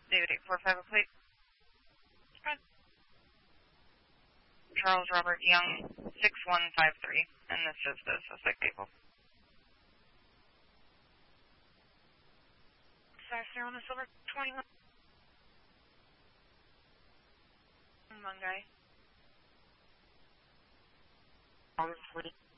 David 845 plate. Charles Robert Young 6153, and this is the suspect vehicle. Sierra on the Silver 21. One guy.